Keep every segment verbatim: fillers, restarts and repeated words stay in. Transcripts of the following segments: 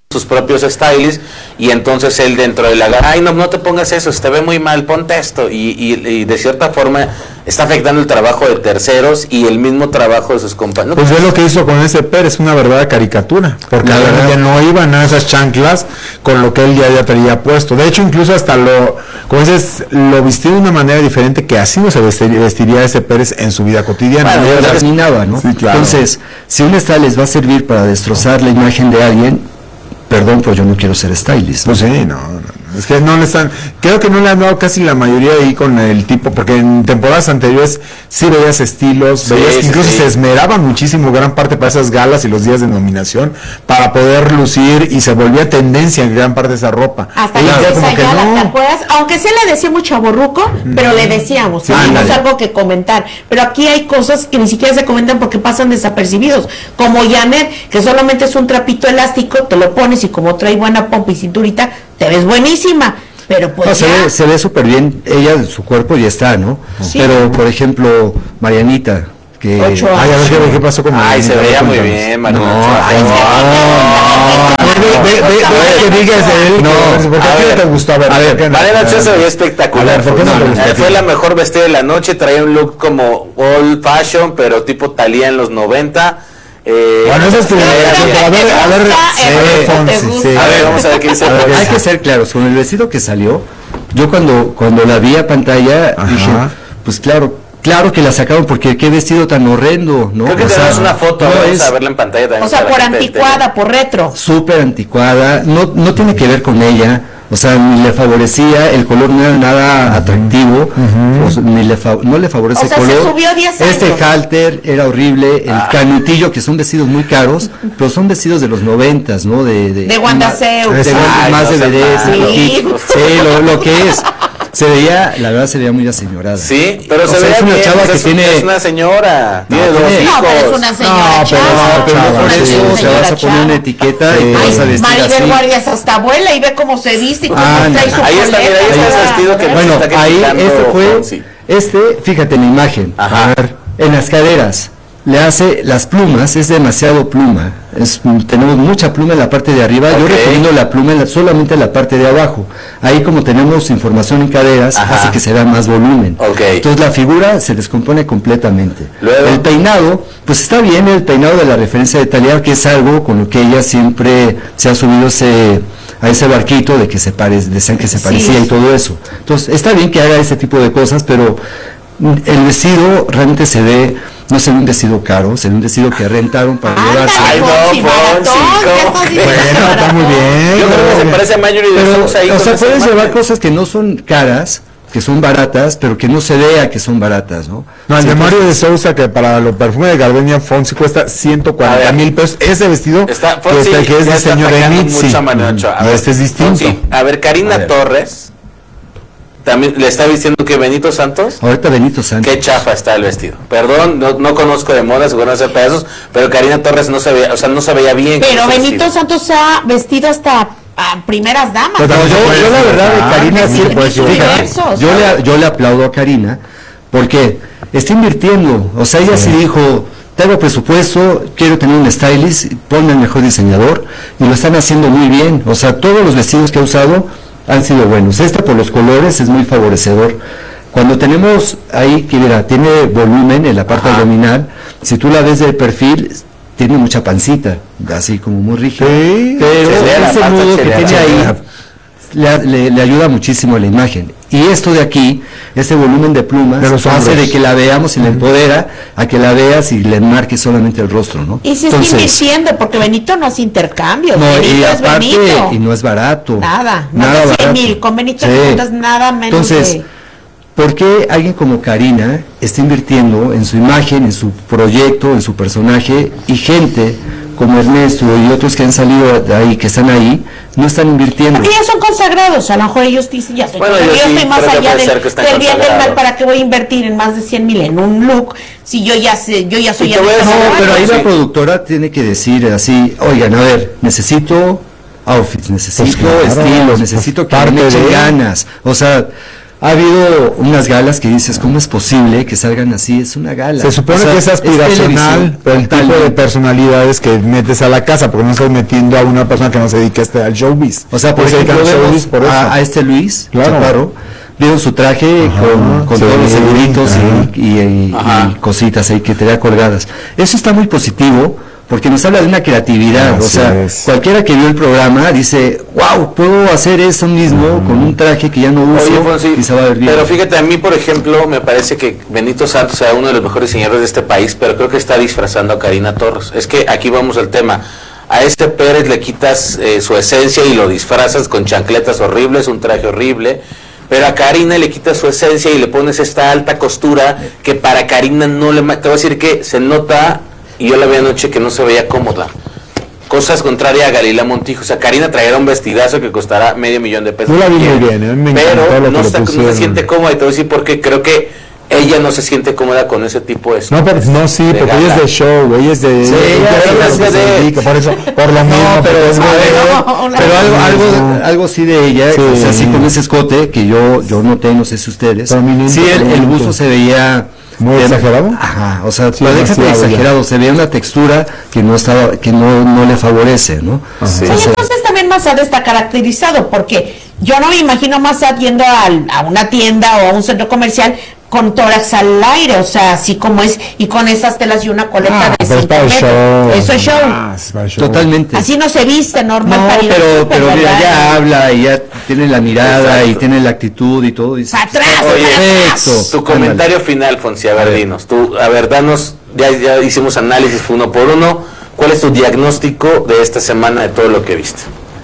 sus propios stylists, y entonces él dentro de la ay no, no te pongas eso, te ve muy mal, ponte esto, y, y, y de cierta forma está afectando el trabajo de terceros y el mismo trabajo de sus compañeros. Pues ve lo que hizo con ese Pérez, una verdadera caricatura, porque la verdad no iban a esas chanclas con lo que él ya, ya traía puesto. De hecho, incluso hasta lo, como dices, lo vistió de una manera diferente, que así no se vestiría, vestiría ese Pérez en su vida cotidiana. Bueno, ya terminaba, ¿no? Sí, claro. Entonces, si un stylist va a servir para destrozar la imagen de alguien, perdón, pues yo no quiero ser stylist. Pues sí, no, no, es que no le están, creo que no le han dado casi la mayoría ahí con el tipo, porque en temporadas anteriores sí veías estilos, sí, veías, sí, incluso sí. se esmeraban muchísimo gran parte para esas galas y los días de nominación, para poder lucir, y se volvía tendencia en gran parte de esa ropa. Hasta Ella que como Luis que Ayala, no. ¿te acuerdas? Aunque sí le decíamos chavorruco, mm. pero le decíamos, teníamos Ándale. algo que comentar. Pero aquí hay cosas que ni siquiera se comentan porque pasan desapercibidos. Como Janet, que solamente es un trapito elástico, te lo pones y como trae buena pompa y cinturita, te ves buenísima. Pero pues no, ya... se ve, se ve súper bien, ella, su cuerpo ya está, ¿no? Sí. Pero, por ejemplo, Marianita, que... Ocho Ay, a ver qué, qué pasó con Ay, se veía muy Cuéntanos. bien, Manuel. No, Ay, ay, no. A ver, ve, ve, ve, ve, que digas de él, No, que- ¿por qué a a ti no ver, te gustó? A ver, A ver, ¿por qué no? Mariana Ochoa se veía A espectacular. ver, ¿por qué no fue, te gustó? fue la mejor vestida de la noche, traía un look como old fashion, pero tipo Thalía en los noventa. Eh, Bueno, eso es tu eh, idea, a ver, a ver, Sí, a ver, ¿te Fonsi, gusta? sí. A ver, vamos a ver qué dice. A ver, hay Fonsi. que ser claros, con el vestido que salió, yo cuando, cuando la vi a pantalla, Ajá. dije, pues claro, claro que la sacaron, porque qué vestido tan horrendo, ¿no? Creo que O sea, tenemos una foto, no vamos es a verla en pantalla también. O sea, para por la gente del anticuada, por retro. súper anticuada, no, no tiene que ver con ella, o sea, ni le favorecía, el color no era nada atractivo, o sea, ni le fa- no le favorece O sea, el se color. subió diez Este años. halter era horrible, el Ah. canutillo, que son vestidos muy caros, pero son vestidos de los noventas, ¿no? De, de, De Wanda Seu. de Ay, más no de sean bebés, malos. sí, sí, lo, lo que es. Se veía, la verdad se veía muy aseñorada. Sí, pero O se sea, ve es una bien, chava pues que es, tiene- es una señora, No, tiene dos tiene- hijos. No, pero es una señora No, pero chava. no, pero no Por por es eso una te vas a señora poner una chava. etiqueta Sí. y te vas a Ay, vestir Maribel así. Guardias hasta abuela y ve cómo se viste y cómo Ah, trae su ahí está, mira, ahí está ese vestido que- Bueno, está ahí criticando este fue, Fonsi. este, fíjate en la imagen, Ajá. a ver, en las caderas, le hace las plumas, es demasiado pluma, es, tenemos mucha pluma en la parte de arriba, yo Ok. recomiendo la pluma en la- solamente en la parte de abajo, ahí como tenemos información en caderas, Ajá. hace que se vea más volumen, Ok. entonces la figura se descompone completamente. Luego. El peinado, pues está bien el peinado de la referencia de Thalía, que es algo con lo que ella siempre se ha subido ese... a ese barquito de que se pare, decían que se Sí. parecía y todo eso. Entonces, está bien que haga ese tipo de cosas, pero mm, el vestido realmente se ve, no se ve un vestido caro, se ve un vestido que rentaron para llevarse. Ay, no, Fonsi, maratón, Fonsi, ¿qué ¿cómo estás diciendo? Bueno, está muy bien. Yo creo que se parece a Marjorie de Pero, Sousa ahí o con sea, esa puedes imagen. llevar cosas que no son caras, que son baratas, pero que no se vea que son baratas, ¿no? No, el Sí, de entonces- Mario de Sousa, que para los perfumes de Gardenia Fonsi cuesta ciento A cuarenta ver. mil pesos. Ese vestido Está, que, Fonsi, este- que es ya de está señor atacando Mitzi. mucho a Manuel Ochoa. A Y ver, este es distinto. Fonsi, a ver, Karina A ver. Torres también le está vistiendo que Benito Santos. Ahorita Benito Santos. Qué chafa está el vestido. Perdón, no, no conozco de moda, seguro no sé pedazos, pero Karina Torres no se veía, o sea, no se veía bien. Pero con ese Benito vestido. Santos ha vestido hasta a primeras damas. Pero No, también yo, se puede yo la verdad de equivocar, Karina también sí, se puede fíjate, equivocar. yo le, yo le aplaudo a Karina porque está invirtiendo, o sea, ella sí, dijo, tengo presupuesto, quiero tener un stylist, ponme el mejor diseñador, y lo están haciendo muy bien, o sea, todos los vestidos que ha usado han sido buenos, este por los colores es muy favorecedor. Cuando tenemos ahí, que mira, tiene volumen en la parte Ajá. abdominal, si tú la ves de perfil, tiene mucha pancita, así como muy rígida, Sí, pero chelera, ese falta nudo que chelera. tiene ahí Chelera. le, le- le ayuda muchísimo a la imagen. Y esto de aquí, este volumen de plumas, De los hace hombros. de que la veamos y la empodera a que la veas y le enmarque solamente el rostro, ¿no? Y se está invirtiendo, porque Benito no hace intercambios. no, Benito y es aparte, Benito. y no es barato. Nada, nada nada, cien barato. mil. Con Benito Sí. no juntas nada menos Entonces, de... ¿por qué alguien como Karina está invirtiendo en su imagen, en su proyecto, en su personaje, y gente como Ernesto y otros que han salido de ahí, que están ahí, no están invirtiendo? Porque ya son consagrados, a lo mejor ellos dicen, ya soy Bueno, consagrado, yo yo sí estoy más creo que allá puede del, ser que estén del bien del mal, consagrados. ¿para qué voy a invertir en más de cien mil en un look? Si yo ya sé, yo ya soy Y te voy a Ernesto decir- No, Navarro. pero ahí Sí. la productora tiene que decir así, oigan, a ver, necesito outfits, necesito Pues claro, estilo, pues necesito que parte me echen de- ganas. O sea, ha habido unas galas que dices, ¿cómo es posible que salgan así? Es una gala. Se supone O sea, que es aspiracional, pero el tipo de personalidades que metes a la casa, porque no estás metiendo a una persona que no se dedica a este, al showbiz. O sea, por Porque ejemplo, se dedican al vemos showbiz por eso. a, a este Luis Claro. Chaparro, vieron su traje Ajá, con, con sí, todos los seguritos ajá. y, y- y- Ajá. y cositas ahí que te da colgadas. Eso está muy positivo, porque nos habla de una creatividad. Así o sea, es. cualquiera que vio el programa dice, wow, puedo hacer eso mismo con un traje que ya no uso Oye, Fonsi, y se va a ver bien. pero fíjate, a mí, por ejemplo, me parece que Benito Santos sea uno de los mejores diseñadores de este país, pero creo que está disfrazando a Karina Torres. Es que aquí vamos al tema. A este Pérez le quitas eh, su esencia y lo disfrazas con chancletas horribles, un traje horrible, pero a Karina le quitas su esencia y le pones esta alta costura que para Karina no le... ma- Te voy a decir que se nota, y yo la vi anoche, que no se veía cómoda. Cosas contrarias a Galilea Montijo. O sea, Karina traerá un vestidazo que costará medio millón de pesos. Yo la vi Bien, muy bien, a mí me encantó pero lo que no, le está, no se pusieron. siente cómoda, y te voy a decir por qué. Creo que ella no se siente cómoda con ese tipo de... No, pero no, sí, de porque ella es gala. de show, ella es de... Sí, ella ella es es de lo que de- se dedica, por eso, por lo mismo, No, pero, porque es a ver, modelo. no, pero algo, algo, No. algo sí de ella, Sí. o sea, sí con ese escote que yo, yo noté, no sé si ustedes, Prominente, sí, el, el prominente. buzo se veía ¿Muy de- exagerado? Ajá, o sea, Sí, pero déjate de demasiado ya. exagerado, se veía una textura que no estaba, que no, no le favorece, ¿no? Sí. Oye, entonces también Massad está caracterizado, porque yo no me imagino a Massad yendo al- a una tienda o a un centro comercial con tórax al aire, o sea, así como es, y con esas telas y una coleta Ah, de pero es cinco para el metros. show. Eso es show. Ah, es para el show. Totalmente. Así no se viste normal No, para ir al pero, súper, pero mira, ¿verdad? ya habla y ya tiene la mirada Exacto. y tiene la actitud y todo. Y dices, Para atrás, Oye, para atrás. perfecto. Tu comentario final, Fonsi, a ver, dinos. Tú, a ver, danos, ya, ya hicimos análisis uno por uno. ¿Cuál es tu diagnóstico de esta semana de todo lo que viste?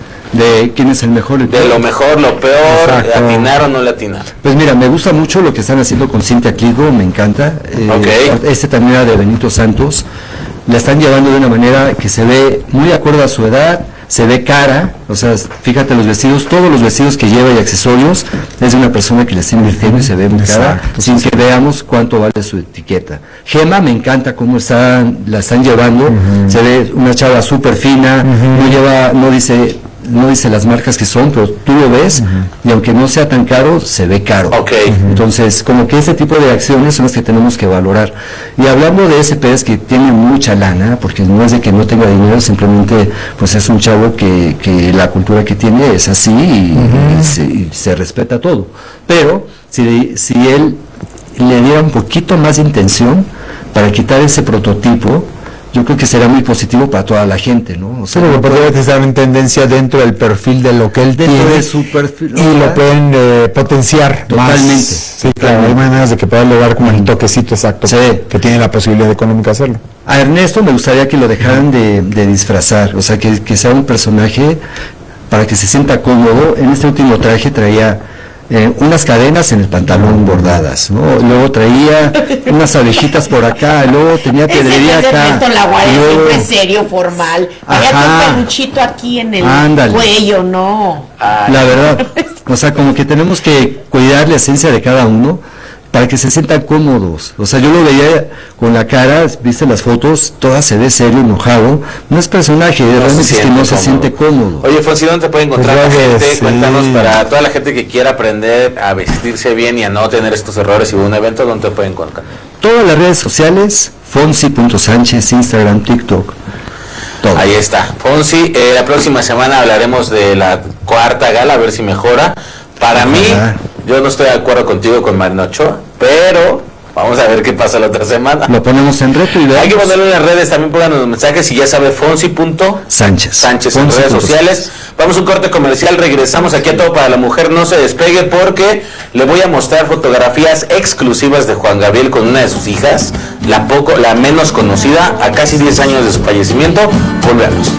De quién es el mejor. el De peor. lo mejor, lo peor, Exacto. atinar o no le atinar. Pues mira, me gusta mucho lo que están haciendo con Cintia Clitbo, me encanta. Eh, Ok. Este también era de Benito Santos. La están llevando de una manera que se ve muy de acuerdo a su edad, se ve cara, o sea, fíjate los vestidos, todos los vestidos que lleva y accesorios, es de una persona que le está invirtiendo y se ve muy cara, Exacto, sin que veamos cuánto vale su etiqueta. Gema, me encanta cómo están, la están llevando, se ve una chava súper fina, no lleva, no dice... no dice las marcas que son, pero tú lo ves y aunque no sea tan caro, se ve caro. Ok. Entonces, como que ese tipo de acciones son las que tenemos que valorar. Y hablando de ese Pérez que tiene mucha lana, porque no es de que no tenga dinero, simplemente pues es un chavo que, que la cultura que tiene es así y, y se, y se respeta todo. Pero si, si él le diera un poquito más de intención para quitar ese prototipo, yo creo que será muy positivo para toda la gente, ¿no? O sea, Pero que podría estar en tendencia dentro del perfil de lo que él dentro tiene de su perfil, y lo ¿verdad? pueden eh, potenciar Totalmente. más. Sí, claro, Totalmente. hay maneras de que pueda lograr como el toquecito exacto Sí. que tiene la posibilidad económica de hacerlo. A Ernesto me gustaría que lo dejaran de, de disfrazar, o sea, que, que sea un personaje para que se sienta cómodo. En este último traje traía eh, unas cadenas en el pantalón bordadas, ¿no? Luego traía unas abejitas por acá, luego tenía Ese pedrería es acá. Ernesto Laguardia, y luego- siempre serio, formal. Vaya Ajá. tu peluchito aquí en el Ándale. cuello, no. Ay, La verdad, o sea, como que tenemos que cuidar la esencia de cada uno para que se sientan cómodos. O sea, yo lo veía con la cara, viste las fotos, todas se ve serio, enojado. No es personaje, realmente es que siente no se cómodo. siente cómodo. Oye, Fonsi, ¿dónde te puede encontrar Pues la ya ves, gente? sí. Cuéntanos, para toda la gente que quiera aprender a vestirse bien y a no tener estos errores y un evento, ¿dónde te puede encontrar? Todas las redes sociales, fonsi punto sánchez, Instagram, TikTok, todo. Ahí está. Fonsi, eh, la próxima semana hablaremos de la cuarta gala, a ver si mejora. Para mí, Ojalá. yo no estoy de acuerdo contigo con Marina Ochoa, pero vamos a ver qué pasa la otra semana. Lo ponemos en reto y Hay que veamos. ponerlo en las redes, también pónganos los mensajes y ya sabe, Fonsi punto Sánchez. Sánchez en Fonsi redes punto sociales. Vamos a un corte comercial, regresamos aquí a Todo para la Mujer, no se despegue porque le voy a mostrar fotografías exclusivas de Juan Gabriel con una de sus hijas, la poco, la menos conocida, a casi diez años de su fallecimiento. Volvemos.